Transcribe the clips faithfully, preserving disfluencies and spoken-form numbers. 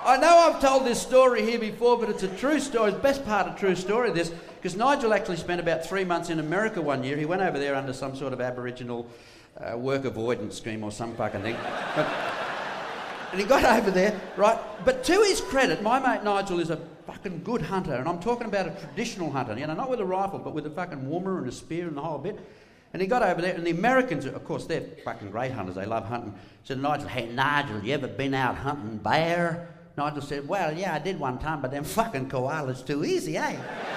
I know I've told this story here before, but it's a true story. It's the best part of true story of this, because Nigel actually spent about three months in America one year. He went over there under some sort of Aboriginal uh, work avoidance scheme or some fucking thing. But, and he got over there, right? But to his credit, my mate Nigel is a fucking good hunter, and I'm talking about a traditional hunter, you know, not with a rifle, but with a fucking warmer and a spear and the whole bit. And he got over there, and the Americans, of course, they're fucking great hunters. They love hunting. Said to Nigel, "Hey, Nigel, you ever been out hunting bear?" Nigel said, "Well, yeah, I did one time, but them fucking koalas too easy, eh?"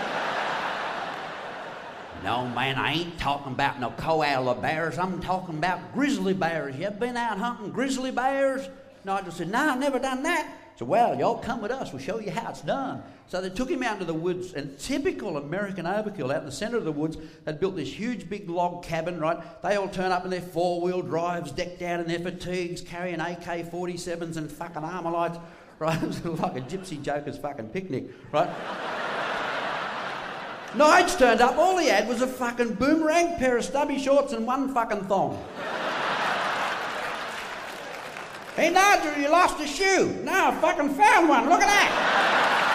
"No, man, I ain't talking about no koala bears. I'm talking about grizzly bears. You ever been out hunting grizzly bears?" Nigel said, "No, I've never done that." So, "Well, y'all come with us. We'll show you how it's done." So they took him out into the woods, and typical American overkill, out in the centre of the woods, they'd built this huge big log cabin, right? They all turn up in their four-wheel drives, decked out in their fatigues, carrying A K forty-sevens and fucking Armalites, right? It was like a gypsy joker's fucking picnic, right? Nige turned up, all he had was a fucking boomerang, pair of stubby shorts and one fucking thong. "Hey, Nigel, you lost a shoe." "No, I fucking found one. Look at that."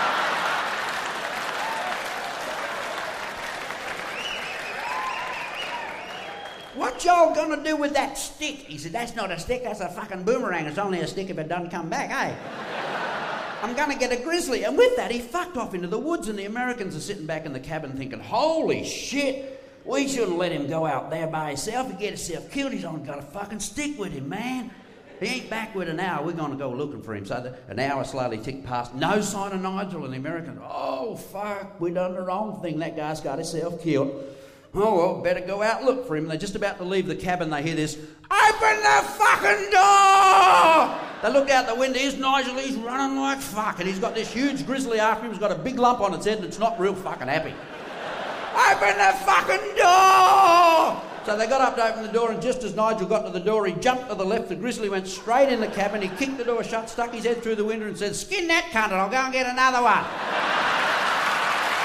"What y'all gonna do with that stick?" He said, "That's not a stick, that's a fucking boomerang. It's only a stick if it doesn't come back, eh? I'm gonna get a grizzly." And with that, he fucked off into the woods, and the Americans are sitting back in the cabin thinking, "Holy shit, we shouldn't let him go out there by himself. He'd get himself killed. He's only got a fucking stick with him, man. He ain't back with an hour. We're going to go looking for him." So the, an hour slowly ticked past. No sign of Nigel, and the Americans, "Oh, fuck, we done the wrong thing. That guy's got himself killed. Oh, well, better go out look for him." And they're just about to leave the cabin. They hear this, "Open the fucking door!" They look out the window. Here's Nigel. He's running like fuck. And he's got this huge grizzly after him. He's got a big lump on its head, and it's not real fucking happy. "Open the fucking door!" So they got up to open the door, and just as Nigel got to the door, he jumped to the left. The grizzly went straight in the cabin. He kicked the door shut, stuck his head through the window and said, "Skin that cunt and I'll go and get another one."